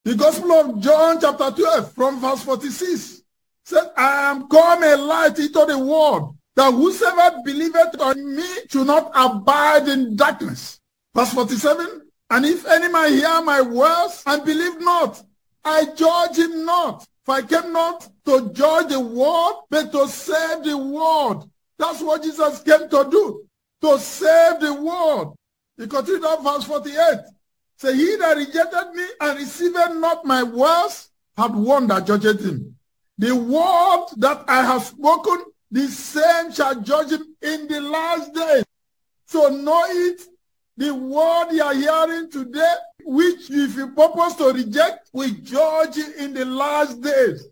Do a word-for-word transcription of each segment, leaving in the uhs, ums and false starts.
The Gospel of John chapter twelve from verse forty-six says, I am come a light into the world, that whosoever believeth on me should not abide in darkness. Verse forty-seven, and if any man hear my words and believe not, I judge him not. For I came not to judge the world, but to save the world. That's what Jesus came to do, to save the world. He continued on verse forty-eight. Say, he that rejected me and received not my words had one that judged him. The word that I have spoken, the same shall judge him in the last day. So know it, the word you are hearing today, which if you purpose to reject, will judge you in the last days.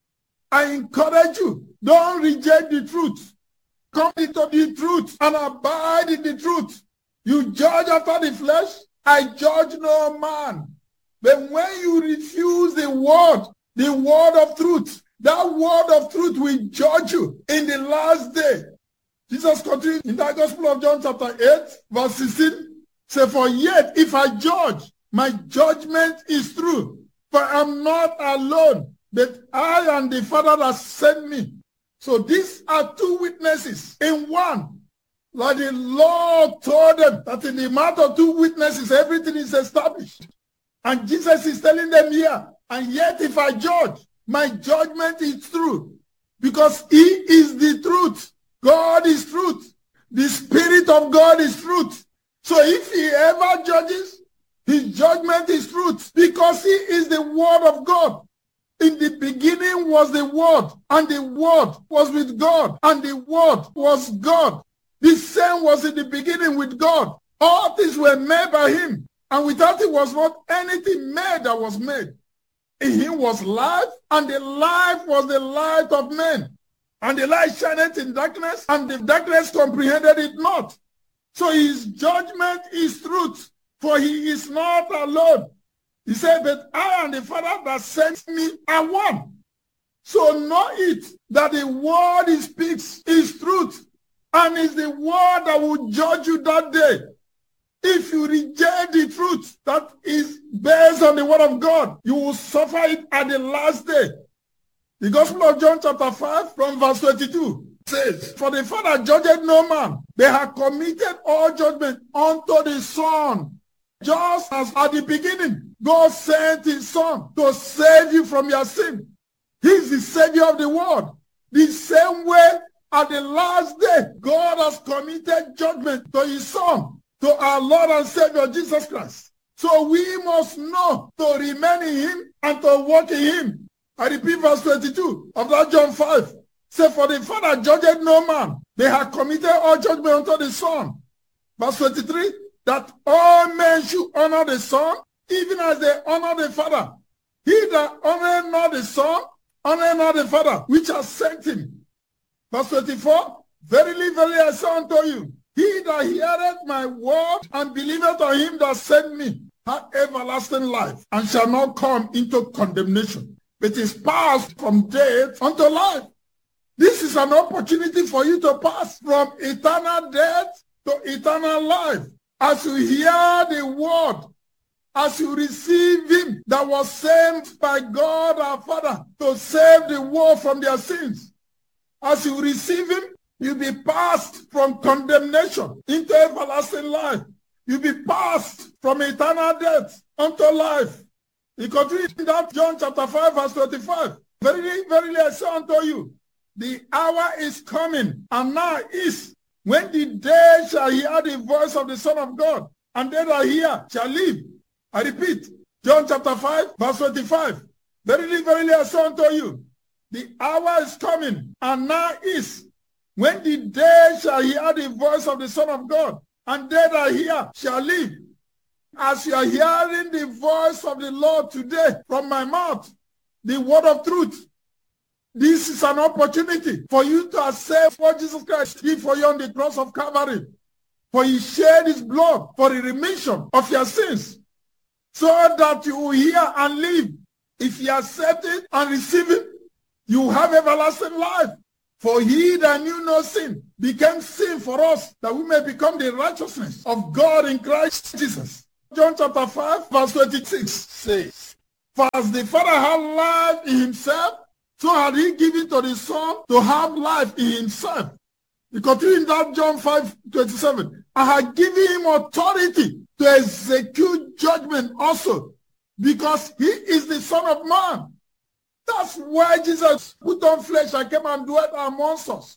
I encourage you, don't reject the truth. Come into the truth and abide in the truth. You judge after the flesh, I judge no man. But when you refuse the word, the word of truth, that word of truth will judge you in the last day. Jesus continued in the Gospel of John chapter eight, verse sixteen, say, for yet if I judge, my judgment is true. For I am not alone, but I and the Father that sent me. So these are two witnesses in one. Like the Lord told them that in the mouth of two witnesses, everything is established. And Jesus is telling them here, and yet if I judge, my judgment is true. Because he is the truth. God is truth. The Spirit of God is truth. So if he ever judges, his judgment is truth. Because he is the Word of God. In the beginning was the Word, and the Word was with God, and the Word was God. The same was in the beginning with God. All things were made by him, and without him was not anything made that was made. In him was life, and the life was the light of men. And the light shineth in darkness, and the darkness comprehended it not. So his judgment is truth, for he is not alone. He said, but I and the Father that sent me are one. So know it, that the word he speaks is truth, and is the word that will judge you that day. If you reject the truth that is based on the word of God, you will suffer it at the last day. The Gospel of John chapter five from verse twenty-two says, for the Father judged no man, they have committed all judgment unto the Son. Just as at the beginning, God sent his Son to save you from your sin. He is the Savior of the world. The same way, at the last day, God has committed judgment to his Son, to our Lord and Savior Jesus Christ. So we must know to remain in him and to walk in him. I repeat verse twenty-two of that John five. Say, for the Father judged no man, they have committed all judgment unto the Son. Verse twenty-three, that all men should honor the Son, even as they honor the Father. He that honoreth not the Son, honoreth not the Father, which has sent him. Verse twenty-four, verily, verily, I say unto you, he that heareth my word and believeth on him that sent me hath everlasting life, and shall not come into condemnation, but is passed from death unto life. This is an opportunity for you to pass from eternal death to eternal life. As you hear the word, as you receive him that was sent by God our Father to save the world from their sins. As you receive him, you'll be passed from condemnation into everlasting life. You'll be passed from eternal death unto life. He continues in that John chapter five, verse twenty-five. Verily, verily, I say unto you, the hour is coming, and now is, when the dead shall hear the voice of the Son of God, and they that hear shall live. I repeat, John chapter five, verse twenty-five. Verily, verily, I say unto you, the hour is coming, and now is, when the dead shall hear the voice of the Son of God, and they that hear shall live. As you are hearing the voice of the Lord today from my mouth, the word of truth, this is an opportunity for you to accept what Jesus Christ did for you on the cross of Calvary. For he shed his blood for the remission of your sins, so that you will hear and live. If you accept it and receive it, you have everlasting life. For he that knew no sin became sin for us, that we may become the righteousness of God in Christ Jesus. John chapter five, verse twenty-six says, For as the Father had life in himself, so had he given to the Son to have life in himself. He continued in that John five twenty-seven. I had given him authority to execute judgment also, because he is the Son of Man. That's why Jesus put on flesh and came and dwelt amongst us.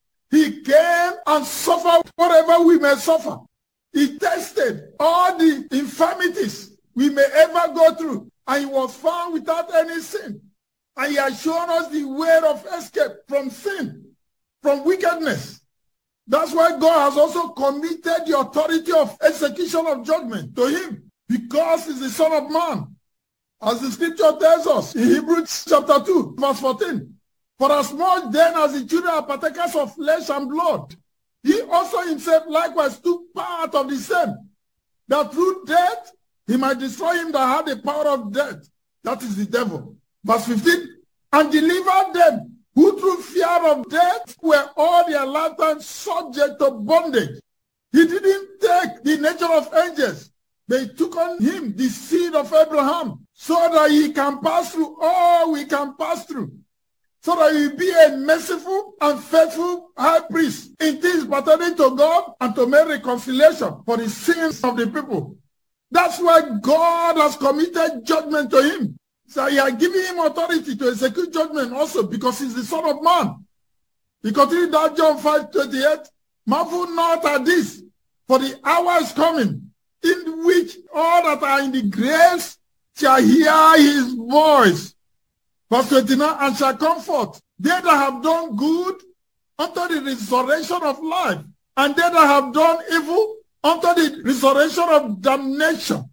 He came and suffered whatever we may suffer. He tested all the infirmities we may ever go through, and he was found without any sin. And he has shown us the way of escape from sin, from wickedness. That's why God has also committed the authority of execution of judgment to him, because he's the Son of Man. As the scripture tells us in Hebrews chapter two, verse fourteen, for as much then as the children are partakers of flesh and blood, he also himself likewise took part of the same, that through death he might destroy him that had the power of death, that is the devil. Verse fifteen, and deliver them who through fear of death were all their lifetime subject to bondage. He didn't take the nature of angels. They took on him the seed of Abraham, so that he can pass through all we can pass through, so that he be a merciful and faithful high priest in things pertaining to God, and to make reconciliation for the sins of the people. That's why God has committed judgment to him. So he has given him authority to execute judgment also, because he's the Son of Man. He continued that John five twenty-eight, marvel not at this, for the hour is coming, in which all that are in the graves shall hear his voice. Verse twenty-nine, and shall come forth they that have done good unto the resurrection of life, and they that have done evil unto the resurrection of damnation.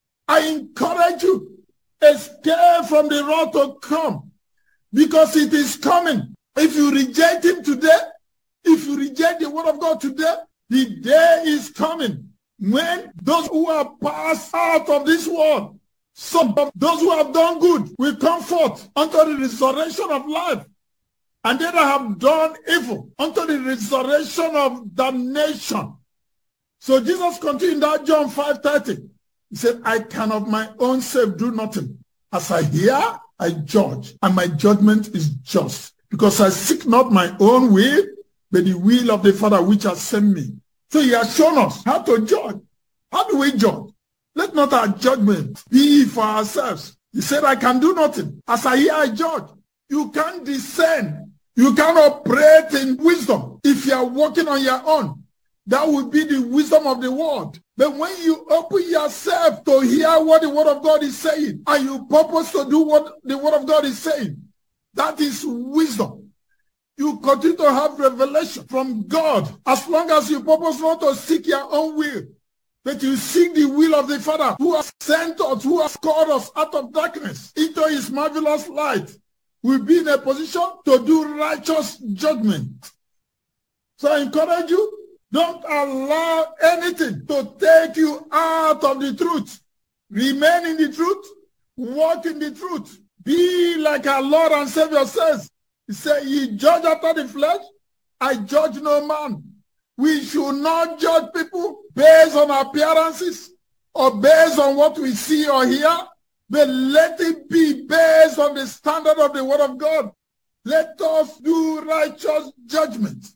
I encourage you, escape from the wrath to come, because it is coming. If you reject him today, if you reject the word of God today, the day is coming when those who are passed out of this world, some of those who have done good, will come forth unto the resurrection of life, and they that have done evil unto the resurrection of damnation. So Jesus continued in that John five thirty. He said, I can of my own self do nothing. As I hear, I judge, and my judgment is just, because I seek not my own will, but the will of the Father which has sent me. So he has shown us how to judge. How do we judge? Let not our judgment be for ourselves. He said, I can do nothing. As I hear, I judge. You can't discern. You can't operate in wisdom if you are working on your own. That would be the wisdom of the world. But when you open yourself to hear what the word of God is saying, and you purpose to do what the word of God is saying, that is wisdom. You continue to have revelation from God, as long as you purpose not to seek your own will, but you seek the will of the Father, who has sent us, who has called us out of darkness into his marvelous light. We'll be in a position to do righteous judgment. So I encourage you, don't allow anything to take you out of the truth. Remain in the truth. Walk in the truth. Be like our Lord and Savior says. He said, ye judge after the flesh, I judge no man. We should not judge people based on appearances or based on what we see or hear, but let it be based on the standard of the word of God. Let us do righteous judgment.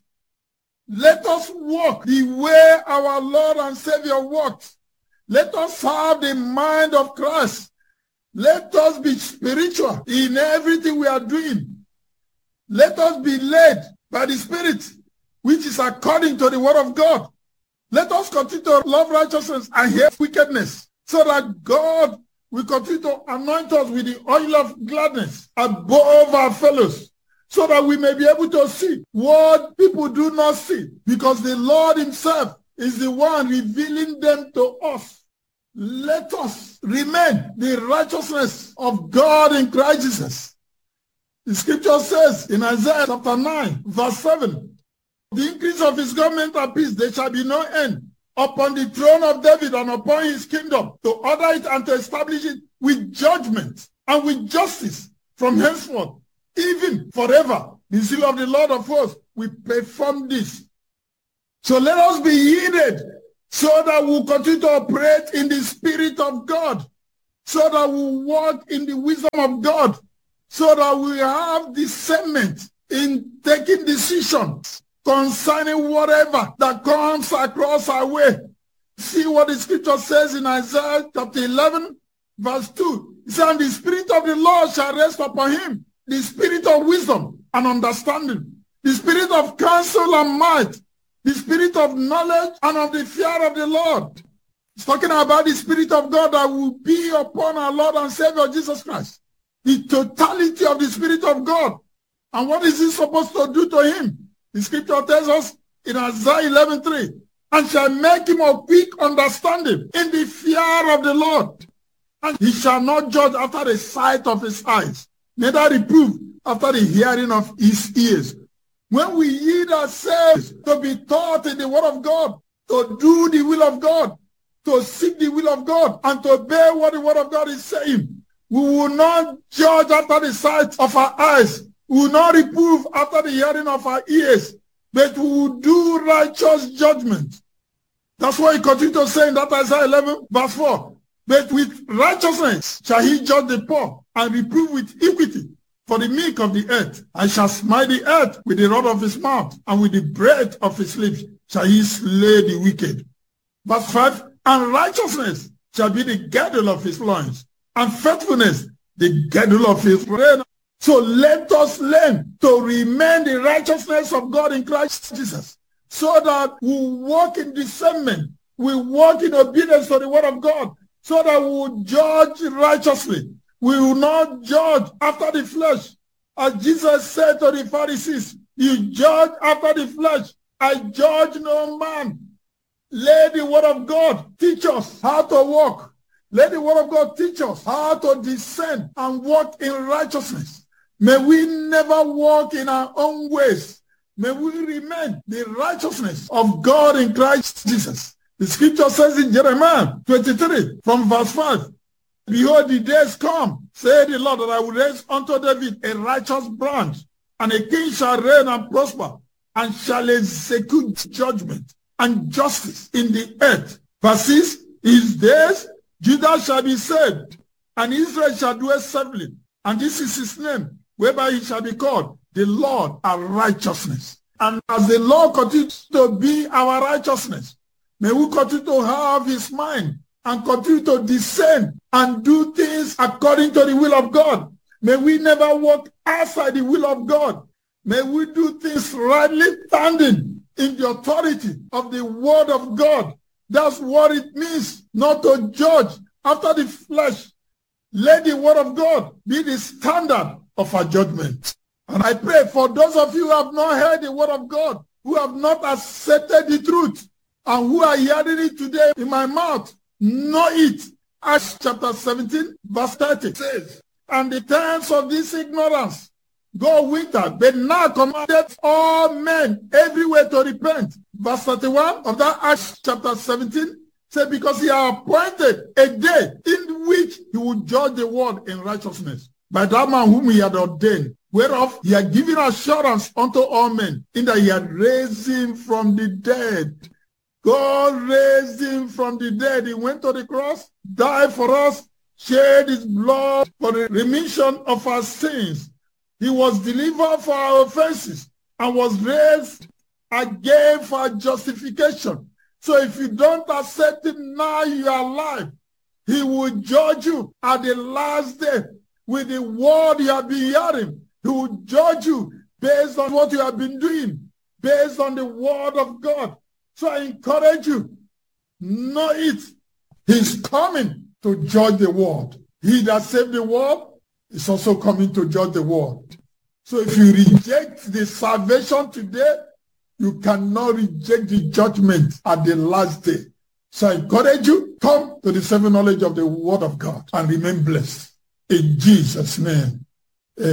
Let us walk the way our Lord and Savior walked. Let us have the mind of Christ. Let us be spiritual in everything we are doing. Let us be led by the Spirit, which is according to the word of God. Let us continue to love righteousness and hate wickedness, so that God will continue to anoint us with the oil of gladness above our fellows, so that we may be able to see what people do not see, because the Lord himself is the one revealing them to us. Let us remain the righteousness of God in Christ Jesus. The scripture says in Isaiah chapter nine, verse seven, the increase of his government and peace, there shall be no end, upon the throne of David and upon his kingdom, to order it and to establish it with judgment and with justice from henceforth, even forever. The seal of the Lord of hosts will perform this. So let us be yielded, so that we'll continue to operate in the Spirit of God, so that we walk in the wisdom of God, so that we have discernment in taking decisions concerning whatever that comes across our way. See what the scripture says in Isaiah chapter eleven, verse two. It says, and the Spirit of the Lord shall rest upon him, the Spirit of wisdom and understanding, the Spirit of counsel and might, the Spirit of knowledge and of the fear of the Lord. It's talking about the Spirit of God that will be upon our Lord and Savior Jesus Christ. The totality of the Spirit of God. And what is he supposed to do to him? The scripture tells us in Isaiah eleven three, and shall make him of quick understanding in the fear of the Lord. And he shall not judge after the sight of his eyes, neither reprove after the hearing of his ears. When we yield ourselves to be taught in the word of God, to do the will of God, to seek the will of God, and to obey what the word of God is saying, we will not judge after the sight of our eyes. We will not reprove after the hearing of our ears, but we will do righteous judgment. That's why he continues to say in that Isaiah eleven, verse four, but with righteousness shall he judge the poor, and reprove with equity for the meek of the earth. I shall smite the earth with the rod of his mouth, and with the breath of his lips shall he slay the wicked. Verse five, and righteousness shall be the girdle of his loins, and faithfulness the girdle of his reign. So let us learn to remain the righteousness of God in Christ Jesus, so that we walk in discernment, we walk in obedience to the word of God, so that we will judge righteously. We will not judge after the flesh. As Jesus said to the Pharisees, you judge after the flesh. I judge no man. Let the word of God teach us how to walk. Let the word of God teach us how to discern and walk in righteousness. May we never walk in our own ways. May we remain the righteousness of God in Christ Jesus. The scripture says in Jeremiah twenty-three from verse five, behold, the days come, say the Lord, that I will raise unto David a righteous branch, and a king shall reign and prosper, and shall execute judgment and justice in the earth. Verse six, his days Judah shall be saved, and Israel shall dwell safely, and this is his name, whereby he shall be called the Lord our righteousness. And as the Lord continues to be our righteousness, may we continue to have his mind and continue to discern and do things according to the will of God. May we never walk outside the will of God. May we do things rightly, standing in the authority of the word of God. That's what it means, not to judge after the flesh. Let the word of God be the standard of our judgment. And I pray for those of you who have not heard the word of God, who have not accepted the truth, and who are hearing it today in my mouth, know it. Acts chapter seventeen, verse thirty says, and the times of this ignorance go winter, but now commanded all men everywhere to repent. Verse thirty-one of that Acts chapter seventeen says, because he has appointed a day in which he will judge the world in righteousness by that man whom he had ordained, whereof he had given assurance unto all men, in that he had raised him from the dead. God raised him from the dead. He went to the cross, died for us, shed his blood for the remission of our sins. He was delivered for our offenses and was raised again for our justification. So if you don't accept him now, you are alive. He will judge you at the last day with the word you have been hearing. He will judge you based on what you have been doing, based on the word of God. So I encourage you, know it. He's coming to judge the world. He that saved the world is also coming to judge the world. So if you reject the salvation today, you cannot reject the judgment at the last day. So I encourage you, come to the saving knowledge of the word of God and remain blessed. In Jesus' name.